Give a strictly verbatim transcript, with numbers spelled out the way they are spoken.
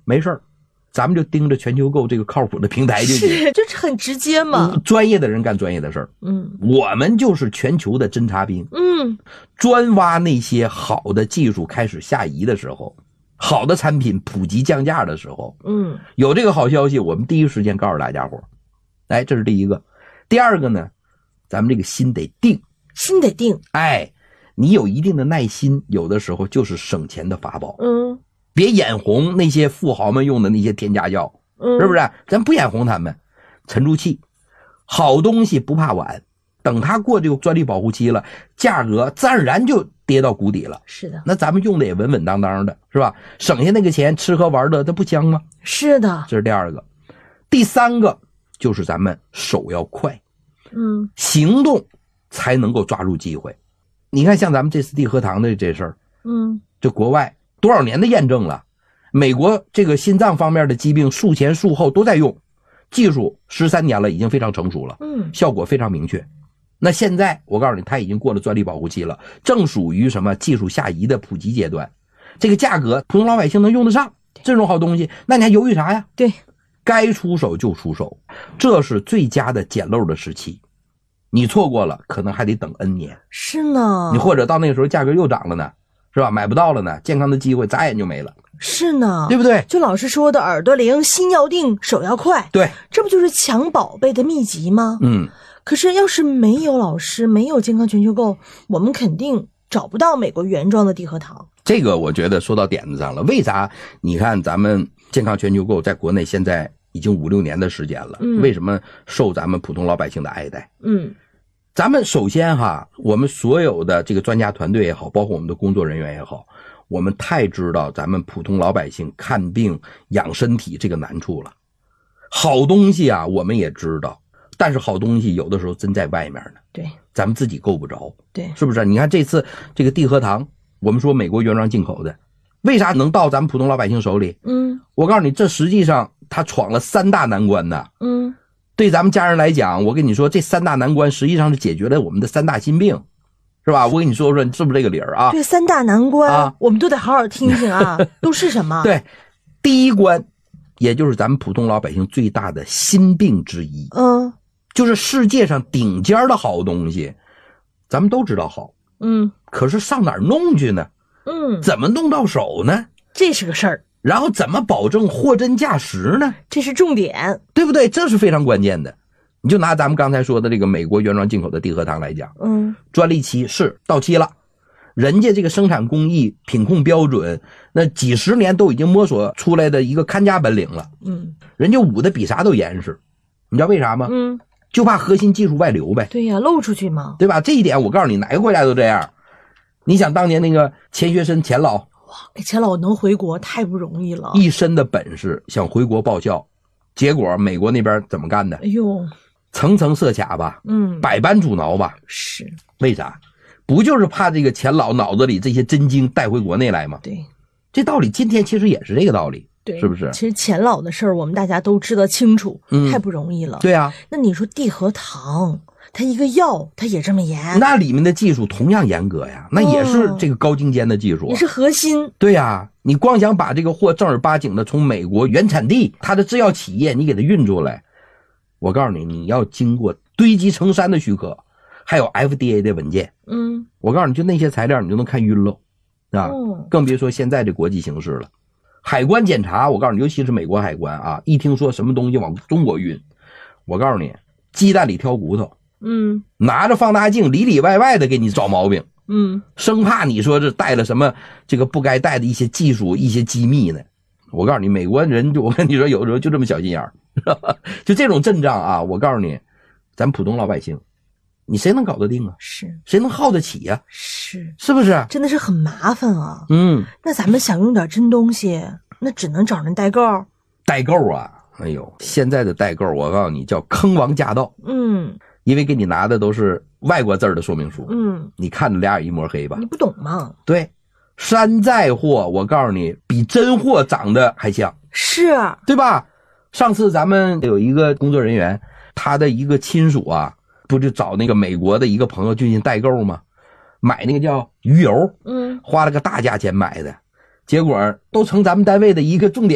没事儿，咱们就盯着全球购这个靠谱的平台就行。 是，这是很直接嘛。 嗯、专业的人干专业的事儿， 嗯， 我们就是全球的侦察兵， 嗯， 专挖那些好的技术开始下移的时候，好的产品普及降价的时候， 嗯， 有这个好消息，我们第一时间告诉大家伙。哎，这是第一个。第二个呢，咱们这个心得定， 心得定。 哎，你有一定的耐心，有的时候就是省钱的法宝。 嗯， 别眼红那些富豪们用的那些添加药， 嗯， 是不是？咱不眼红他们，沉住气，好东西不怕晚，等它过这个专利保护期了，价格自然而然就跌到谷底了。 是的， 那咱们用的也稳稳当当的，是吧？省下那个钱吃喝玩乐，它不香吗？ 是的， 这是第二个。第三个就是咱们手要快， 嗯， 行动才能够抓住机会。你看像咱们这次地核糖的这事儿， 嗯， 这国外多少年的验证了，美国这个心脏方面的疾病术前术后都在用，技术十三年了，已经非常成熟了， 嗯， 效果非常明确。那现在我告诉你，它已经过了专利保护期了，正属于什么技术下移的普及阶段，这个价格普通老百姓能用得上这种好东西，那你还犹豫啥呀？ 对， 该出手就出手，这是最佳的捡漏的时期。你错过了，可能还得等 N 年。 是呢， 你或者到那个时候价格又涨了呢，是吧？买不到了呢，健康的机会眨眼就没了。 是呢， 对不对？ 就老师说的耳朵灵，心要定，手要快。 对， 这不就是抢宝贝的秘籍吗？ 嗯。 可是要是没有老师，没有健康全球购，我们肯定找不到美国原装的地核糖。 这个我觉得说到点子上了。为啥？你看咱们健康全球购在国内现在已经五六年的时间了， 嗯， 为什么受咱们普通老百姓的爱戴？ 嗯， 咱们首先哈，我们所有的这个专家团队也好，包括我们的工作人员也好，我们太知道咱们普通老百姓看病养身体这个难处了。好东西啊，我们也知道，但是好东西有的时候真在外面呢， 对， 咱们自己够不着， 对， 是不是？你看这次这个地核糖，我们说美国原装进口的，为啥能到咱们普通老百姓手里？ 嗯， 我告诉你，这实际上他闯了三大难关呢。 嗯， 对咱们家人来讲，我跟你说，这三大难关实际上是解决了我们的三大心病，是吧？我跟你说说，是不是这个理儿啊？ 对，三大难关， 啊， 我们都得好好听听啊，都是什么？ 对，第一关，也就是咱们普通老百姓最大的心病之一， 嗯， 就是世界上顶尖的好东西，咱们都知道好， 嗯， 可是上哪儿弄去呢？ 嗯， 怎么弄到手呢？ 这是个事儿。 然后怎么保证货真价实呢？ 这是重点， 对不对？这是非常关键的。你就拿咱们刚才说的这个美国原装进口的地核糖来讲， 嗯， 专利期是到期了，人家这个生产工艺、品控标准，那几十年都已经摸索出来的一个看家本领了， 嗯， 人家捂的比啥都严实，你知道为啥吗？ 嗯， 就怕核心技术外流呗。 对呀，漏出去嘛， 对吧？这一点我告诉你，哪个国家都这样。你想当年那个钱学森钱老， 哇，钱老能回国太不容易了， 一身的本事想回国报效，结果美国那边怎么干的？ 哎呦， 层层设卡吧， 嗯， 百般阻挠吧。 是， 为啥？不就是怕这个钱老脑子里这些真经带回国内来吗？ 对， 这道理今天其实也是这个道理， 对， 是不是？ 其实钱老的事儿我们大家都知道清楚， 嗯， 太不容易了。 对啊， 那你说地核糖，它一个药它也这么严， 那里面的技术同样严格呀，那也是这个高精尖的技术、啊， 也是核心。 对呀，你光想把这个货正儿八经的从美国原产地它的制药企业你给它运出来，我告诉你，你要经过堆积成山的许可，还有 F D A 的文件。 嗯， 我告诉你，就那些材料你就能看晕了啊、 哦， 更别说现在这国际形势了。海关检查，我告诉你，尤其是美国海关啊，一听说什么东西往中国运，我告诉你，鸡蛋里挑骨头， 嗯， 拿着放大镜里里外外的给你找毛病， 嗯， 生怕你说这带了什么这个不该带的一些技术、一些机密呢。我告诉你，美国人就我跟你说，有时候就这么小心眼儿，就这种阵仗啊，我告诉你，咱普通老百姓，你谁能搞得定啊？ 是， 谁能耗得起呀、啊？ 是， 是不是？ 真的是很麻烦啊。 嗯， 那咱们想用点真东西，那只能找人代购。 代购啊，哎呦，现在的代购，我告诉你叫坑王驾到。 嗯， 因为给你拿的都是外国字儿的说明书， 嗯， 你看着俩眼一抹黑吧？ 你不懂吗？ 对，山寨货，我告诉你，比真货长得还像， 是， 对吧？上次咱们有一个工作人员，他的一个亲属啊，不就找那个美国的一个朋友进行代购吗？买那个叫鱼油， 嗯， 花了个大价钱买的，结果都成咱们单位的一个重点